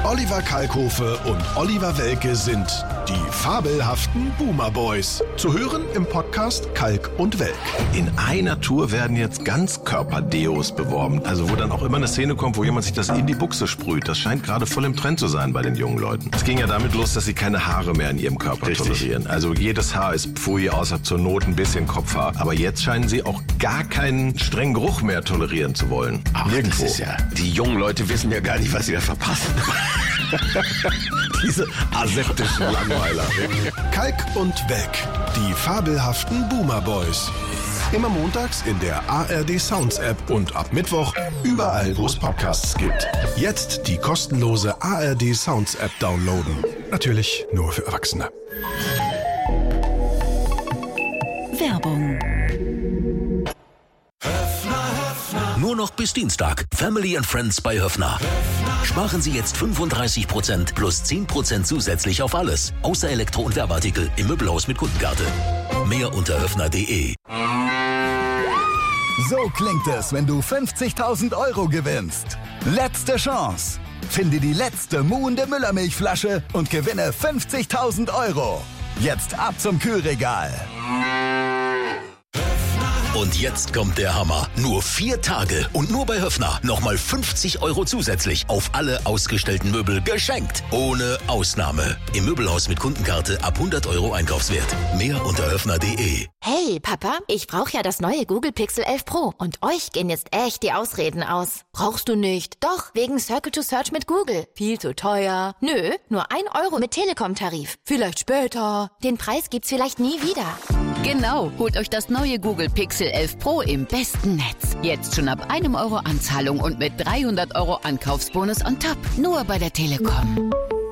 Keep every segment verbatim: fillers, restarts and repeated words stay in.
Oliver Kalkofe und Oliver Welke sind die fabelhaften Boomer Boys. Zu hören im Podcast Kalk und Welk. In einer Tour werden jetzt Ganzkörper-Deos beworben. Also wo dann auch immer eine Szene kommt, wo jemand sich das in die Buchse sprüht. Das scheint gerade voll im Trend zu sein bei den jungen Leuten. Es ging ja damit los, dass sie keine Haare mehr in ihrem Körper Richtig. tolerieren. Also jedes Haar ist Pfui, außer zur Not ein bisschen Kopfhaar. Aber jetzt scheinen sie auch gar keinen strengen Geruch mehr tolerieren zu wollen. Ach, Nirgendwo. Das ist ja, die jungen Leute wissen ja gar nicht, was sie da verpassen. Diese aseptischen Langweiler. Kalk und Welk, die fabelhaften Boomer Boys. Immer montags in der A R D Sounds App und ab Mittwoch überall, wo es Podcasts gibt. Jetzt die kostenlose A R D Sounds App downloaden. Natürlich nur für Erwachsene. Werbung. Nur noch bis Dienstag. Family and Friends bei Höffner. Sparen Sie jetzt fünfunddreißig Prozent plus zehn Prozent zusätzlich auf alles. Außer Elektro- und Werbeartikel im Möbelhaus mit Kundenkarte. Mehr unter höffner punkt de. So klingt es, wenn du fünfzigtausend Euro gewinnst. Letzte Chance. Finde die letzte muhende Müllermilchflasche und gewinne fünfzigtausend Euro. Jetzt ab zum Kühlregal. Und jetzt kommt der Hammer. Nur vier Tage und nur bei Höffner. Nochmal fünfzig Euro zusätzlich auf alle ausgestellten Möbel geschenkt. Ohne Ausnahme. Im Möbelhaus mit Kundenkarte ab hundert Euro Einkaufswert. Mehr unter höffner punkt de. Hey, Papa, ich brauche ja das neue Google Pixel elf Pro. Und euch gehen jetzt echt die Ausreden aus. Brauchst du nicht? Doch, wegen Circle to Search mit Google. Viel zu teuer. Nö, nur ein Euro mit Telekom-Tarif. Vielleicht später. Den Preis gibt's vielleicht nie wieder. Genau, holt euch das neue Google Pixel elf Pro im besten Netz. Jetzt schon ab einem Euro Anzahlung und mit dreihundert Euro Ankaufsbonus on top. Nur bei der Telekom.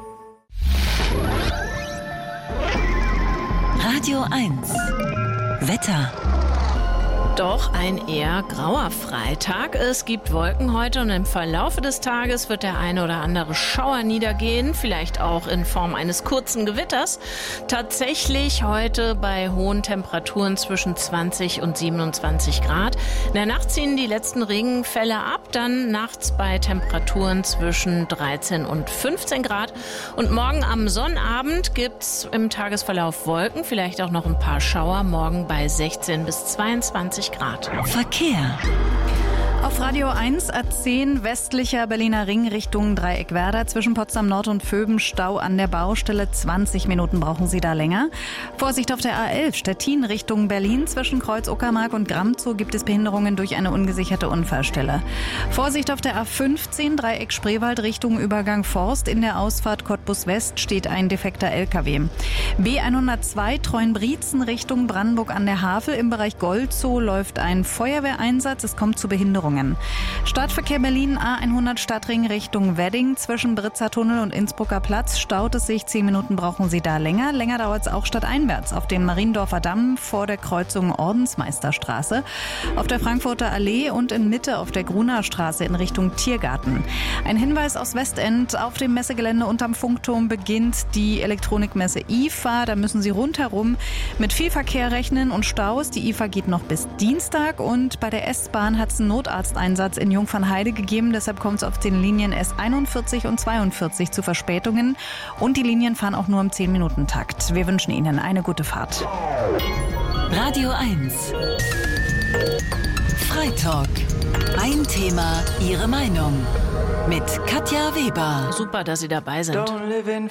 Radio eins. Wetter. Doch ein eher grauer Freitag. Es gibt Wolken heute und im Verlaufe des Tages wird der eine oder andere Schauer niedergehen, vielleicht auch in Form eines kurzen Gewitters. Tatsächlich heute bei hohen Temperaturen zwischen zwanzig und siebenundzwanzig Grad. In der Nacht ziehen die letzten Regenfälle ab, dann nachts bei Temperaturen zwischen dreizehn und fünfzehn Grad. Und morgen am Sonnabend gibt's im Tagesverlauf Wolken, vielleicht auch noch ein paar Schauer, morgen bei sechzehn bis zweiundzwanzig Grad. Verkehr. Auf Radio eins A zehn westlicher Berliner Ring Richtung Dreieckwerder zwischen Potsdam Nord und Vöben Stau an der Baustelle. zwanzig Minuten brauchen Sie da länger. Vorsicht auf der A elf Stettin Richtung Berlin zwischen Kreuz Uckermark und Gramzow gibt es Behinderungen durch eine ungesicherte Unfallstelle. Vorsicht auf der A fünfzehn Dreieck Spreewald Richtung Übergang Forst. In der Ausfahrt Cottbus West steht ein defekter L K W. B hundertzwei Treuenbrietzen Richtung Brandenburg an der Havel. Im Bereich Goldzow läuft ein Feuerwehreinsatz. Es kommt zu Behinderungen. Stadtverkehr Berlin A hundert Stadtring Richtung Wedding. Zwischen Britzer Tunnel und Innsbrucker Platz staut es sich. Zehn Minuten brauchen Sie da länger. Länger dauert es auch stadteinwärts auf dem Mariendorfer Damm vor der Kreuzung Ordensmeisterstraße, auf der Frankfurter Allee und in Mitte auf der Gruner Straße in Richtung Tiergarten. Ein Hinweis aus Westend. Auf dem Messegelände unterm Funkturm beginnt die Elektronikmesse I F A. Da müssen Sie rundherum mit viel Verkehr rechnen und Staus. Die I F A geht noch bis Dienstag und bei der S-Bahn hat es einen Notarzt Einsatz in Jungfernheide gegeben. Deshalb kommt es auf den Linien S einundvierzig und zweiundvierzig zu Verspätungen. Und die Linien fahren auch nur im zehn Minuten Takt. Wir wünschen Ihnen eine gute Fahrt. Radio eins. Freitalk. Ein Thema, Ihre Meinung. Mit Katja Weber. Super, dass Sie dabei sind.